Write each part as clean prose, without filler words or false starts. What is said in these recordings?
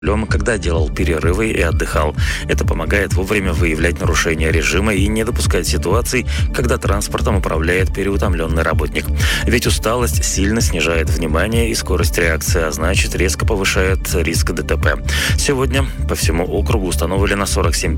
когда делал перерывы и отдыхал. Это помогает вовремя выявлять нарушения режима и не допускать ситуаций, когда транспортом управляет переутомленный работник. Ведь усталость сильно снижает внимание и скорость реакции, а значит резко повышает риск ДТП. Сегодня по всему округу установлено 47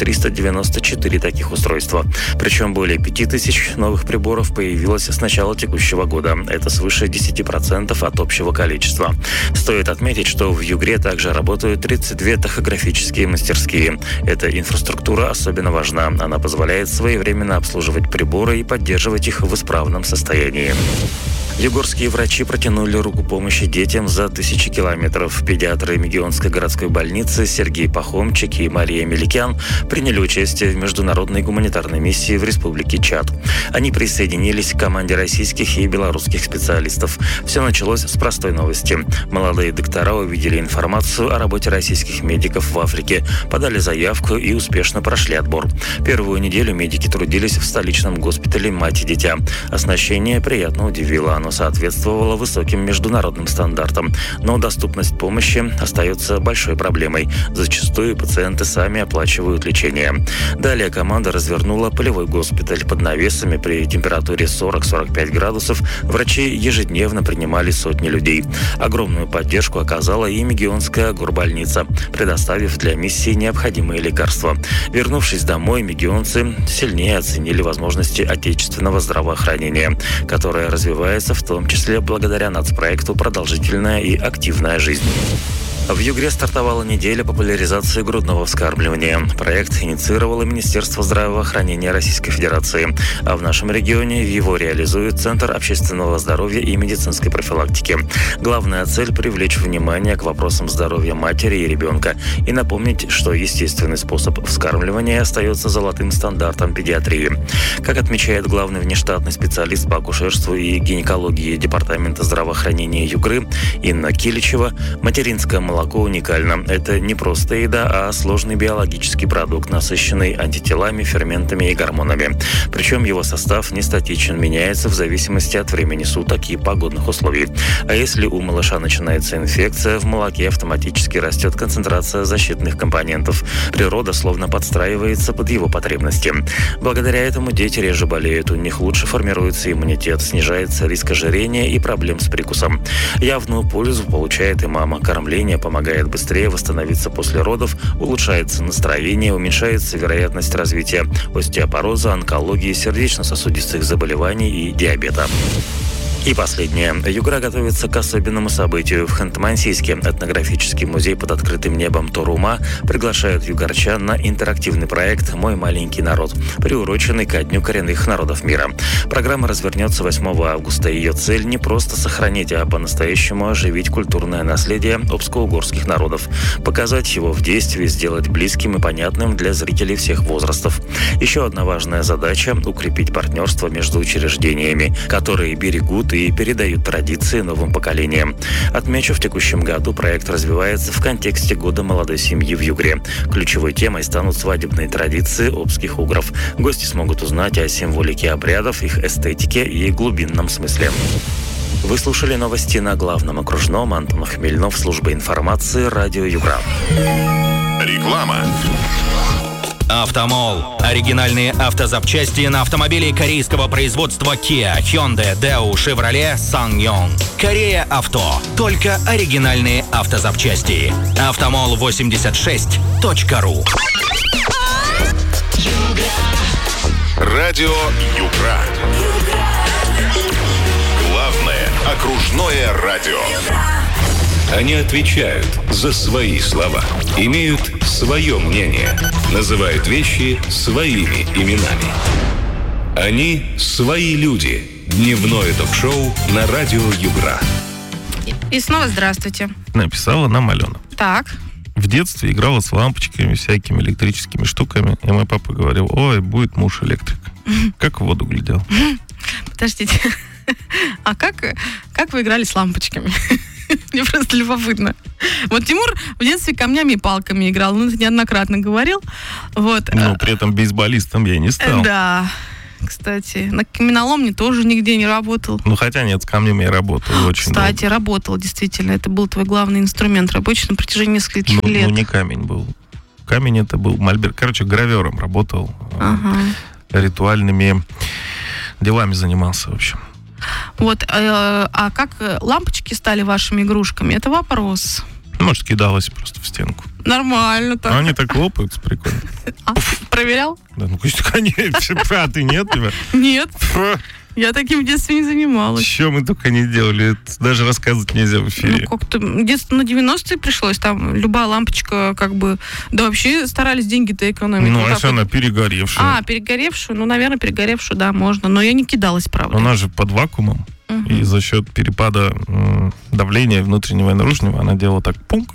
394 таких устройства. Причем более 5000 новых приборов появилось с начала текущего года. Это свыше 10% от общего количества. Стоит отметить, что в Югре также работают 32 тахографические мастерские. Эта инфраструктура особенно важна. Она позволяет своевременно обслуживать приборы и поддерживать их в исправном состоянии. Югорские врачи протянули руку помощи детям за 1000 километров. Педиатры Мегионской городской больницы Сергей Пахомчик и Мария Меликян приняли участие в международной гуманитарной миссии в Республике Чад. Они присоединились к команде российских и белорусских специалистов. Все началось с простой новости. Молодые доктора увидели информацию о работе российских медиков в Африке, подали заявку и успешно прошли отбор. Первую неделю медики трудились в столичном госпитале «Мать и дитя». Оснащение приятно удивило. Оно соответствовало высоким международным стандартам. Но доступность помощи остается большой проблемой. Зачастую пациенты сами оплачивают лечение. Далее команда развернула полевой госпиталь. Под навесами при температуре 40-45 градусов врачи ежедневно принимали сотни людей. Огромную поддержку оказала и Мегионская горбольница, предоставив для миссии необходимые лекарства. Вернувшись домой, мегионцы сильнее оценили возможности отечественного здравоохранения, которое развивается в том числе благодаря нацпроекту «Продолжительная и активная жизнь». В Югре стартовала неделя популяризации грудного вскармливания. Проект инициировало Министерство здравоохранения Российской Федерации. А в нашем регионе его реализует Центр общественного здоровья и медицинской профилактики. Главная цель – привлечь внимание к вопросам здоровья матери и ребенка и напомнить, что естественный способ вскармливания остается золотым стандартом педиатрии. Как отмечает главный внештатный специалист по акушерству и гинекологии Департамента здравоохранения Югры Инна Киличева, материнское молоко уникально. Это не просто еда, а сложный биологический продукт, насыщенный антителами, ферментами и гормонами. Причем его состав не статичен, меняется в зависимости от времени суток и погодных условий. А если у малыша начинается инфекция, в молоке автоматически растет концентрация защитных компонентов. Природа словно подстраивается под его потребности. Благодаря этому дети реже болеют, у них лучше формируется иммунитет, снижается риск ожирения и проблем с прикусом. Явную пользу получает и мама. Кормление помогает быстрее восстановиться после родов, улучшается настроение, уменьшается вероятность развития остеопороза, онкологии, сердечно-сосудистых заболеваний и диабета. И последнее. Югра готовится к особенному событию. В Ханты-Мансийске этнографический музей под открытым небом Торума приглашает югорчан на интерактивный проект «Мой маленький народ», приуроченный ко Дню коренных народов мира. Программа развернется 8 августа. Ее цель не просто сохранить, а по-настоящему оживить культурное наследие обско-угорских народов, показать его в действии, сделать близким и понятным для зрителей всех возрастов. Еще одна важная задача – укрепить партнерство между учреждениями, которые берегут и передают традиции новым поколениям. Отмечу, в текущем году проект развивается в контексте Года молодой семьи в Югре. Ключевой темой станут свадебные традиции обских угров. Гости смогут узнать о символике обрядов, их эстетике и глубинном смысле. Вы слушали новости на Главном окружном. Антон Хмельнов, служба информации, радио Югра. Реклама. Автомол. Оригинальные автозапчасти на автомобили корейского производства Kia, Hyundai, Daewoo, Chevrolet, SsangYong. Корея Авто. Только оригинальные автозапчасти. Автомол86.ру. Радио Югра. Главное окружное радио. Они отвечают за свои слова, имеют свое мнение, называют вещи своими именами. Они свои люди. Дневное ток-шоу на радио Югра. И снова здравствуйте. Написала нам Алена. Так. В детстве играла с лампочками, всякими электрическими штуками. И мой папа говорил: ой, будет муж электрик. Как в воду глядел. Подождите. А как вы играли с лампочками? Мне просто любопытно. Вот Тимур в детстве камнями и палками играл. Он это неоднократно говорил. Вот. Но при этом бейсболистом я не стал. Да. кстати. На каменоломне тоже нигде не работал. Ну, хотя нет, с камнями я работал очень Кстати, долго. работал, действительно. Это был твой главный инструмент рабочий на протяжении нескольких лет. Ну, не камень был. Камень это был мольберт. Короче, гравером работал. Ага. Ритуальными делами занимался, в общем. Вот, а как лампочки стали вашими игрушками? Это вопрос. Может, кидалось просто в стенку. Нормально так. А они так лопаются, прикольно. А, проверял? Да, ну, конечно, а ты нет тебя? Нет, я таким в детстве не занималась. Что мы только не делали, это даже рассказывать нельзя в эфире. Ну, как-то детство на 90-е пришлось, там любая лампочка, как бы, да вообще старались деньги-то экономить. Ну, Вот а так если вот. она перегоревшая? Перегоревшую, ну, наверное, перегоревшую, да, можно, но я не кидалась, правда. Она же под вакуумом, и за счет перепада давления внутреннего и наружного она делала так пунк.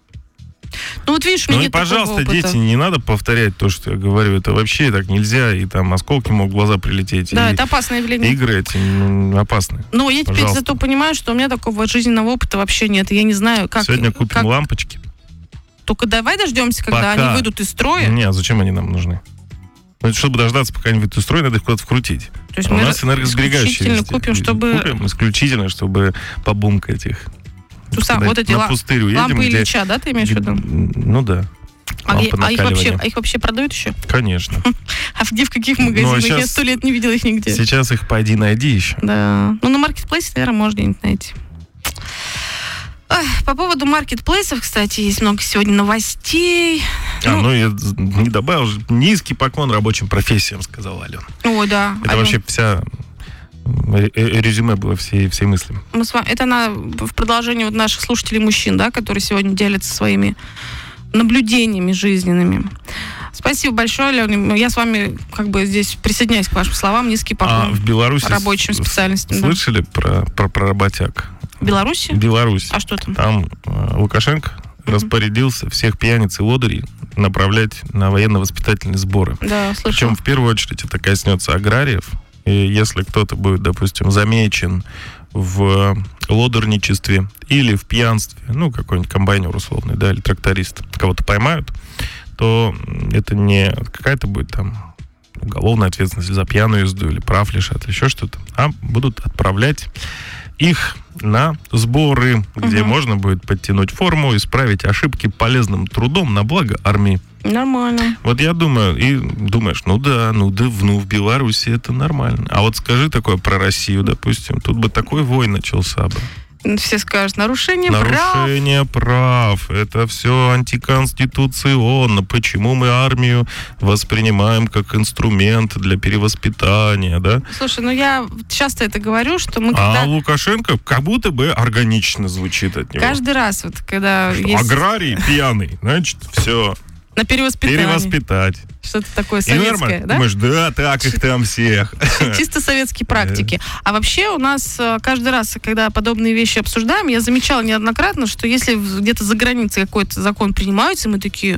Ну, вот видишь, у Ну меня и, нет такого пожалуйста, опыта. дети, не надо повторять то, что я говорю. Это вообще так нельзя, и там осколки могут в глаза прилететь. Да, и это опасное явление. игры эти опасны. Но я теперь Пожалуйста. зато понимаю, что у меня такого жизненного опыта вообще нет. Я не знаю, как... Сегодня купим как- лампочки. Только давай дождемся, когда Пока. они выйдут из строя. Не, а зачем они нам нужны? Ну, чтобы дождаться, пока они выйдут из строя, надо их куда-то вкрутить. То есть А у мы нас энергосберегающие исключительно везде. купим, чтобы... Купим исключительно, чтобы побумкать их. Когда вот эти на пустырь уедем, лампы где... Ильича, да, ты имеешь в виду? Ну да. Лампы их накаливания. вообще продают еще? Конечно. А где, в каких магазинах? Я сейчас- 100 лет не видела их нигде. Сейчас их пойди найди еще. Да. Ну, на маркетплейсе, наверное, можно где-нибудь найти. Ой, по поводу маркетплейсов, кстати, есть много сегодня новостей. Я не добавил. Низкий поклон рабочим профессиям, сказал Алена. Ой, да. Это Алён, вообще вся резюме было всей мысли. мы с вами, это в продолжении вот наших слушателей мужчин, да, которые сегодня делятся своими наблюдениями жизненными. Спасибо большое, Алена. Я с вами как бы здесь присоединяюсь к вашим словам. Низкий поклон в Беларуси рабочим специальностям. Да. слышали про работяг? В Беларуси? Беларусь. А что там? Там Лукашенко распорядился всех пьяниц и лодырей направлять на военно-воспитательные сборы. Да, слышала. Причем в первую очередь это коснется аграриев. И если кто-то будет, допустим, замечен в лодорничестве или в пьянстве, ну, какой-нибудь комбайнер условный, да, или тракторист, кого-то поймают, то это не какая-то будет там уголовная ответственность за пьяную езду или прав лишат, или еще что-то, а будут отправлять их на сборы, где можно будет подтянуть форму, исправить ошибки полезным трудом на благо армии. Нормально. Вот я думаю, и думаешь, в Беларуси это нормально. А вот скажи такое про Россию, допустим, тут бы такой вой начался бы. Все скажут, нарушение прав. Нарушение прав. Это все антиконституционно. Почему мы армию воспринимаем как инструмент для перевоспитания, да? Слушай, я часто это говорю, что мы А когда... Лукашенко как будто бы органично звучит от него. Каждый раз, вот, когда Что есть аграрий пьяный, значит, все, на перевоспитание, перевоспитать. что-то такое И советское, нормально. да? Думаешь, да, так их там всех. Чисто советские практики. А вообще у нас каждый раз, когда подобные вещи обсуждаем, я замечала неоднократно, что если где-то за границей какой-то закон принимается, мы такие,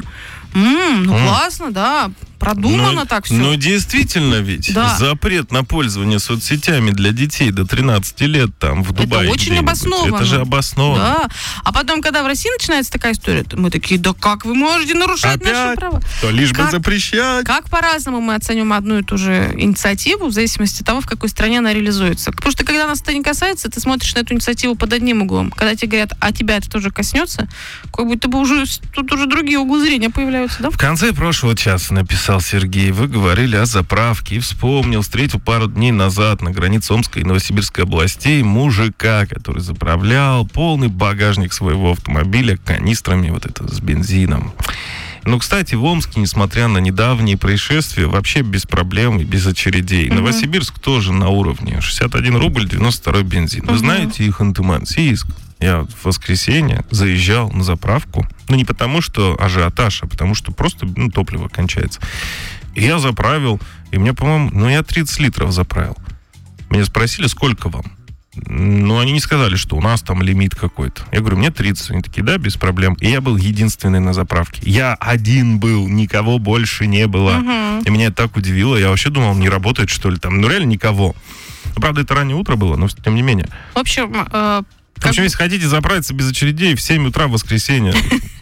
классно, да, продумано так все. Ну, действительно ведь, Да. запрет на пользование соцсетями для детей до 13 лет там в Дубае. очень где-нибудь. обоснованно. Это же обоснованно. Да. А потом, когда в России начинается такая история, то мы такие, да как вы можете нарушать наши Опять? права? То лишь бы Как? запрещать. Как по-разному мы оценим одну и ту же инициативу, в зависимости от того, в какой стране она реализуется. Потому что, когда нас это не касается, ты смотришь на эту инициативу под одним углом. Когда тебе говорят, а тебя это тоже коснется, как будто бы тут уже другие углы зрения появляются, да? В конце прошлого часа написал Сергей, вы говорили о заправке и вспомнил, встретил пару дней назад на границе Омской и Новосибирской областей мужика, который заправлял полный багажник своего автомобиля канистрами вот это с бензином. Ну, кстати, в Омске, несмотря на недавние происшествия, вообще без проблем и без очередей. Новосибирск тоже на уровне. 61 рубль 92 бензин. Вы знаете, и Ханты-Мансийск. Я в воскресенье заезжал на заправку. Ну, не потому, что ажиотаж, а потому, что просто топливо кончается. И я заправил, и мне, по-моему, я 30 литров заправил. Меня спросили, сколько вам? Ну, они не сказали, что у нас там лимит какой-то. Я говорю, мне 30. Они такие, да, без проблем. И я был единственный на заправке. Я один был, никого больше не было. И меня это так удивило. Я вообще думал, не работает, что ли, там. Ну, реально никого. Правда, это раннее утро было, но тем не менее. В общем, В общем, если хотите заправиться без очередей в 7 утра в воскресенье,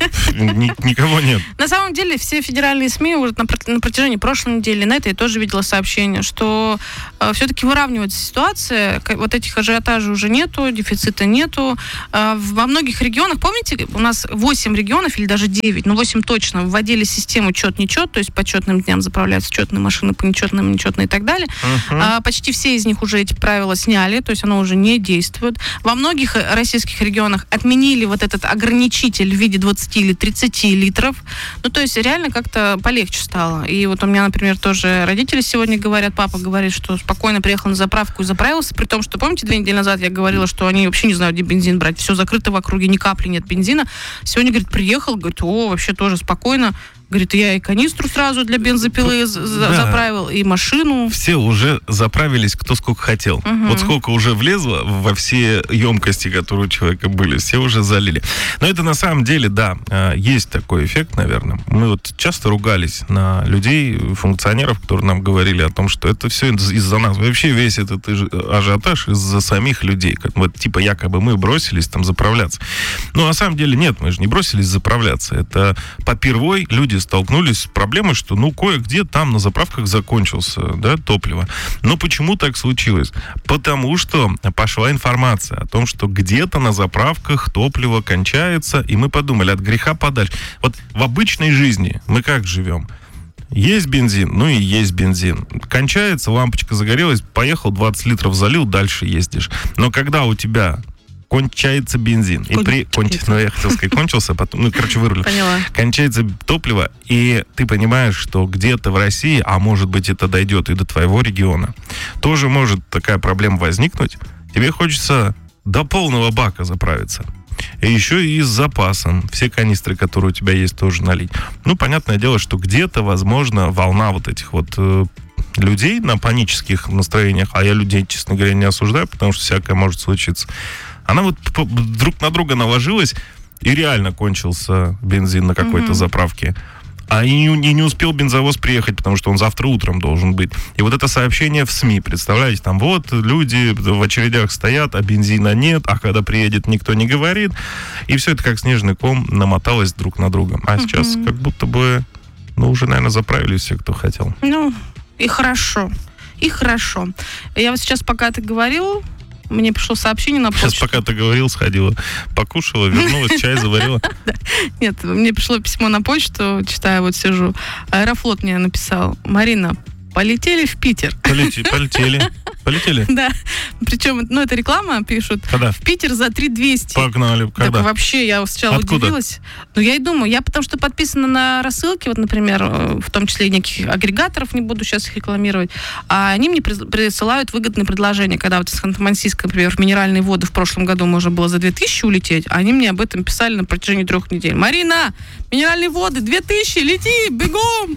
никого нет. На самом деле, все федеральные СМИ уже на протяжении прошлой недели, на этой я тоже видела сообщение, что все-таки выравнивается ситуация, вот этих ажиотажей уже нету, дефицита нету. Во многих регионах, помните, у нас 8 регионов или даже 9, 8 точно, вводили систему чет-нечет, то есть по четным дням заправляются четные машины, по нечетным нечетные и так далее. Почти все из них уже эти правила сняли, то есть оно уже не действует. Во многих российских регионах отменили вот этот ограничитель в виде 20 или 30 литров. То есть реально как-то полегче стало. И вот у меня, например, тоже родители сегодня говорят, папа говорит, что спокойно приехал на заправку и заправился, при том, что, помните, 2 недели назад я говорила, что они вообще не знают, где бензин брать, все закрыто в округе, ни капли нет бензина. Сегодня, говорит, приехал, говорит, вообще тоже спокойно. Говорит, я и канистру сразу для бензопилы заправил, и машину. Все уже заправились, кто сколько хотел. Вот сколько уже влезло во все емкости, которые у человека были, все уже залили. Но это на самом деле, да, есть такой эффект, наверное. Мы вот часто ругались на людей, функционеров, которые нам говорили о том, что это все из-за нас. Вообще весь этот ажиотаж из-за самих людей. Вот типа якобы мы бросились там заправляться. Но на самом деле нет, мы же не бросились заправляться. Это попервой люди столкнулись с проблемой, что, кое-где там на заправках закончился, топливо. Но почему так случилось? Потому что пошла информация о том, что где-то на заправках топливо кончается, и мы подумали, от греха подальше. Вот в обычной жизни мы как живем? Есть бензин, и есть бензин. Кончается, лампочка загорелась, поехал, 20 литров залил, дальше ездишь. Но когда у тебя кончается бензин. Я хотел сказать, кончился, потом, вырулил. Поняла. Кончается топливо, и ты понимаешь, что где-то в России, а может быть это дойдет и до твоего региона, тоже может такая проблема возникнуть. Тебе хочется до полного бака заправиться. И еще и с запасом. Все канистры, которые у тебя есть, тоже налить. Понятное дело, что где-то, возможно, волна вот этих вот людей на панических настроениях, а я людей, честно говоря, не осуждаю, потому что всякое может случиться. Она вот друг на друга наложилась, и реально кончился бензин на какой-то заправке. А и не успел бензовоз приехать, потому что он завтра утром должен быть. И вот это сообщение в СМИ, представляете, там вот люди в очередях стоят, а бензина нет, а когда приедет, никто не говорит. И все это как снежный ком намоталось друг на друга. А сейчас как будто бы, уже, наверное, заправились все, кто хотел. И хорошо. Я вот сейчас, пока ты говорил, мне пришло сообщение на почту. Сейчас, пока ты говорил, сходила, покушала, вернулась, чай заварила. Нет, мне пришло письмо на почту, читаю, вот сижу. Аэрофлот мне написал: Марина, полетели в Питер. Полетели? Да. Причем, это реклама, пишут. Когда? В Питер за 3200. Погнали. Когда? Так вообще, я сначала удивилась. Я и думаю, потому что подписана на рассылки, вот, например, в том числе и неких агрегаторов, не буду сейчас их рекламировать, а они мне присылают выгодные предложения. Когда вот из Ханты-Мансийска, например, в минеральные воды в прошлом году можно было за 2000 улететь, а они мне об этом писали на протяжении 3 недель. Марина, минеральные воды, 2000, лети, бегом!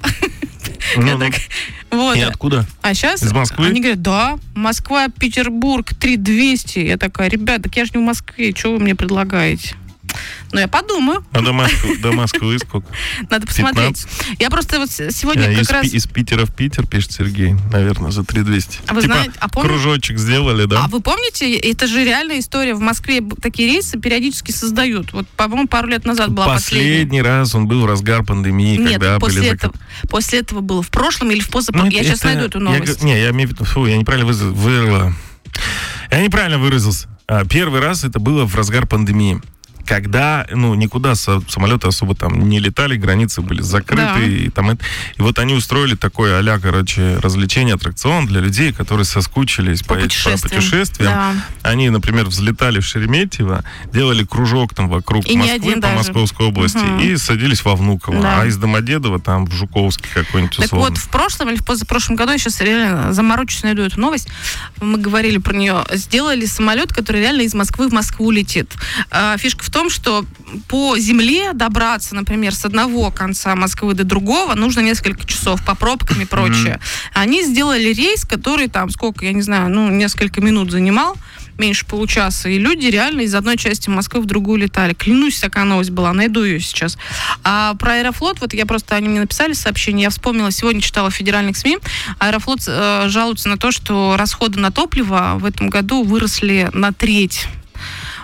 Вот. И откуда? А сейчас из Москвы? Они говорят, да, Москва, Петербург, 3200. Я такая, ребят, так я же не в Москве, что вы мне предлагаете? Я подумаю. А до Москвы сколько? Надо посмотреть. 15? Я просто вот сегодня из Питера в Питер, пишет Сергей, наверное, за 3200. А вы знаете, кружочек сделали, да? А вы помните, это же реальная история. В Москве такие рейсы периодически создают. Вот, по-моему, пару лет назад была последний раз он был в разгар пандемии, когда были... После этого было в прошлом или в позапрошлом. Я сейчас найду эту новость. Я имею в виду, я неправильно выразился. Первый раз это было в разгар пандемии. Когда, никуда самолеты особо там не летали, границы были закрыты. Да. И вот они устроили такое а-ля, развлечение, аттракцион для людей, которые соскучились по путешествиям. Да. Они, например, взлетали в Шереметьево, делали кружок там вокруг Москвы, по Московской области, и садились во Внуково. Да. А из Домодедово там в Жуковский какой-нибудь условно. Так вот, в прошлом или в позапрошлом году, я сейчас реально заморочусь, найду эту новость, мы говорили про нее, сделали самолет, который реально из Москвы в Москву летит. Фишка в том, что по земле добраться, например, с одного конца Москвы до другого нужно несколько часов по пробкам и прочее. Они сделали рейс, который там, сколько, я не знаю, несколько минут занимал, меньше получаса, и люди реально из одной части Москвы в другую летали. Клянусь, такая новость была, найду ее сейчас. А про Аэрофлот, вот я просто, они мне написали сообщение, я вспомнила, сегодня читала в федеральных СМИ, Аэрофлот жалуется на то, что расходы на топливо в этом году выросли на 1/3.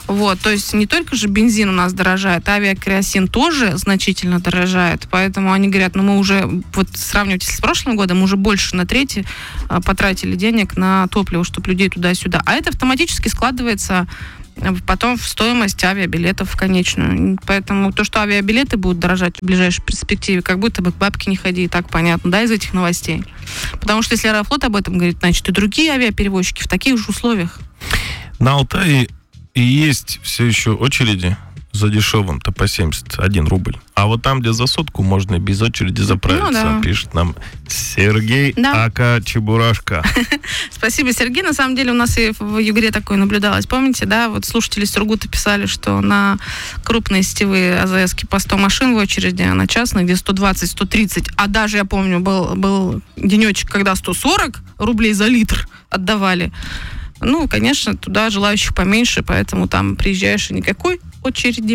Вот, то есть не только же бензин у нас дорожает, авиакеросин тоже значительно дорожает, поэтому они говорят, мы уже, вот сравнивать с прошлым годом, мы уже больше на треть потратили денег на топливо, чтобы людей туда-сюда. А это автоматически складывается потом в стоимость авиабилетов в конечную. Поэтому то, что авиабилеты будут дорожать в ближайшей перспективе, как будто бы к бабке не ходи, и так понятно, да, из этих новостей. Потому что если Аэрофлот об этом говорит, значит, и другие авиаперевозчики в таких же условиях. На Алтае и есть все еще очереди за дешевым-то по 71 рубль. А вот там, где за сотку, можно без очереди заправиться, пишет нам Сергей Ака Чебурашка. Спасибо, Сергей. На самом деле у нас и в Югре такое наблюдалось. Помните, да, вот слушатели из Сургута писали, что на крупные сетевые АЗСки по 100 машин в очереди, а на частных, где 120-130, а даже, я помню, был денечек, когда 140 рублей за литр отдавали. Ну, конечно, туда желающих поменьше, поэтому там приезжаешь и никакой очереди.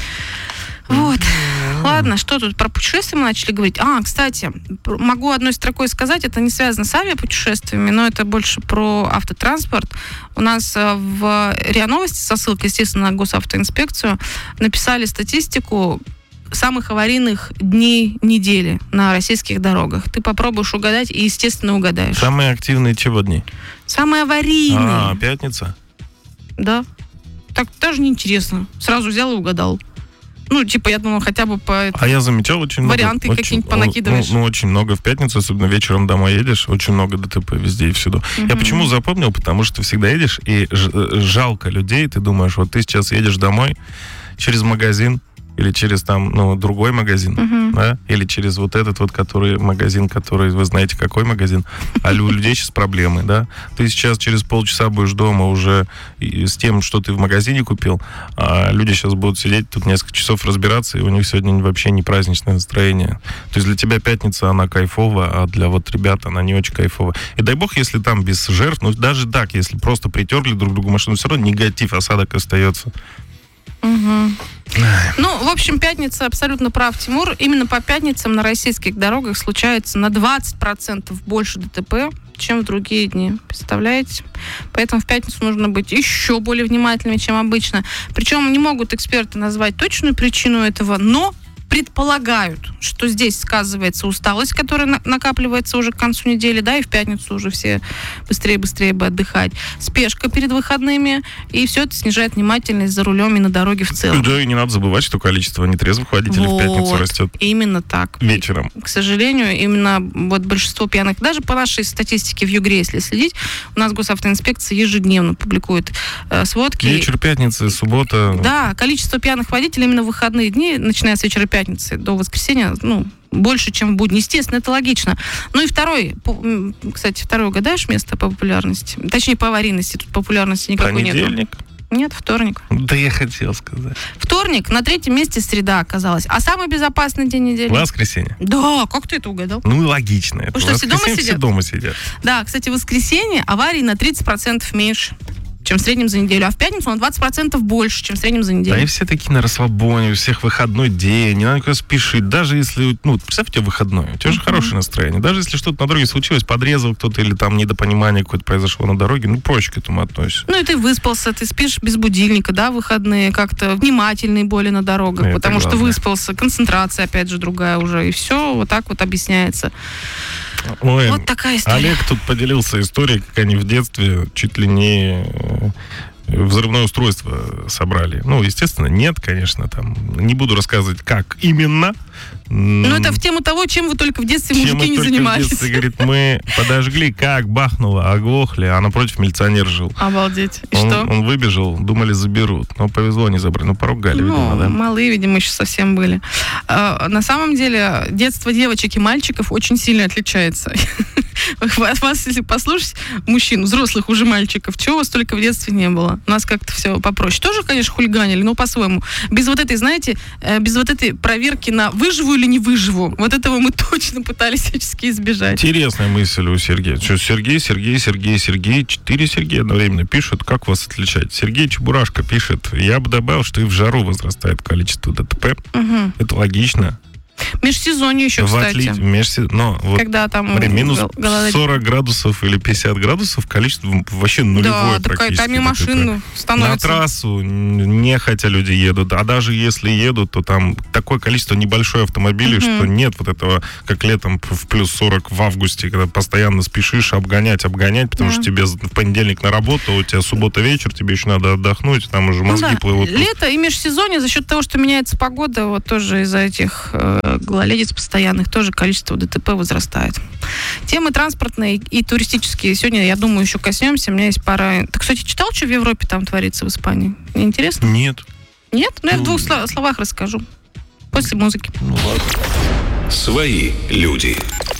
Вот. Ладно, что тут, про путешествия мы начали говорить. Кстати, могу одной строкой сказать, это не связано с авиапутешествиями, но это больше про автотранспорт. У нас в РИА Новости со ссылкой, естественно, на госавтоинспекцию написали статистику самых аварийных дней недели на российских дорогах. Ты попробуешь угадать и, естественно, угадаешь. Самые активные чего дни? Самые аварийные. Пятница? Да. Так даже неинтересно. Сразу взял и угадал. Ну, типа, я думала, хотя бы по... А я замечал очень много... Варианты какие-нибудь понакидываешь. Ну, очень много в пятницу, особенно вечером домой едешь, очень много ДТП везде и всюду. Я почему запомнил? Потому что ты всегда едешь, и жалко людей, ты думаешь, вот ты сейчас едешь домой через магазин, или через там, другой магазин, да, или через вот этот вот, магазин, который, вы знаете, какой магазин, а у людей сейчас проблемы, да. Ты сейчас через полчаса будешь дома уже с тем, что ты в магазине купил, а люди сейчас будут сидеть тут несколько часов разбираться, и у них сегодня вообще не праздничное настроение. То есть для тебя пятница, она кайфова, а для вот ребят она не очень кайфова. И дай бог, если там без жертв, даже так, если просто притерли друг другу машину, все равно негатив, осадок остается. Ну, в общем, пятница, абсолютно прав Тимур. Именно по пятницам на российских дорогах случается на 20% больше ДТП, чем в другие дни. Представляете? Поэтому в пятницу нужно быть еще более внимательными, чем обычно. Причем не могут эксперты назвать точную причину этого, но предполагают, что здесь сказывается усталость, которая накапливается уже к концу недели, да, и в пятницу уже все быстрее бы отдыхать. Спешка перед выходными, и все это снижает внимательность за рулем и на дороге в целом. Да, и не надо забывать, что количество нетрезвых водителей в пятницу растет. Именно так. Вечером. К сожалению, именно вот большинство пьяных, даже по нашей статистике в Югре, если следить, у нас госавтоинспекция ежедневно публикует сводки. Вечер пятницы, суббота. Да, количество пьяных водителей именно в выходные дни, начиная с вечера пятницы до воскресенья, больше, чем в будни. Естественно, это логично. Ну и второй угадаешь место по популярности? Точнее, по аварийности. Тут популярности никакой нет. Понедельник? Нет, вторник. Да я хотел сказать. Вторник, на 3-м месте среда оказалась. А самый безопасный день недели? Воскресенье. Да, как ты это угадал? Логично. Это что, все дома сидят? Да, кстати, в воскресенье аварий на 30% меньше, чем в среднем за неделю. А в пятницу на 20% больше, чем в среднем за неделю. Да и все такие на расслабоне, у всех выходной день, не надо никуда спешить. Даже если, представь, у тебя выходной, у тебя же хорошее настроение. Даже если что-то на дороге случилось, подрезал кто-то или там недопонимание какое-то произошло на дороге, проще к этому относишься. И ты выспался, ты спишь без будильника, да, выходные, как-то внимательный более на дорогах, это потому главное. Что выспался, концентрация, опять же, другая уже, и все вот так вот объясняется. Ой, вот такая история. Олег тут поделился историей, как они в детстве чуть ли не взрывное устройство собрали. Естественно, нет, конечно, там. Не буду рассказывать, как именно. Это в тему того, чем вы только в детстве мужики не занимались. В детстве, говорит, мы подожгли, как бахнуло, оглохли, а напротив милиционер жил. Обалдеть. И что? Он выбежал, думали, заберут. Но повезло, не забрали. Поругали, видимо, да? Малые, видимо, еще совсем были. На самом деле, детство девочек и мальчиков очень сильно отличается. Вас, если послушать, мужчин, взрослых уже мальчиков, чего у вас только в детстве не было? У нас как-то все попроще. Тоже, конечно, хулиганили, но по-своему. Без вот этой, знаете, без вот этой проверки на выживу или не выживу. Вот этого мы точно пытались всячески избежать. Интересная мысль у Сергея. Что, Сергей, 4 Сергея одновременно пишут. Как вас отличать? Сергей Чебурашка пишет. Я бы добавил, что и в жару возрастает количество ДТП. Это логично. Межсезонье еще, кстати. Но вот Когда там минус 40 градусов или 50 градусов, количество вообще нулевое практически. Да, там и машин становится. На трассу нехотя люди едут, а даже если едут, то там такое количество небольшое автомобилей, что нет вот этого, как летом в плюс 40 в августе, когда постоянно спешишь обгонять, потому что тебе в понедельник на работу, у тебя суббота вечер, тебе еще надо отдохнуть, там уже мозги плывут. Лето и межсезонье за счет того, что меняется погода, вот тоже из-за этих гололедиц постоянных, тоже количество ДТП возрастает. Темы транспортные и туристические сегодня, я думаю, еще коснемся. У меня есть пара... Ты, кстати, читал, что в Европе там творится в Испании? Не интересно? Нет. Нет? Ну, я в двух словах расскажу. После музыки. Ну, ладно. Свои люди.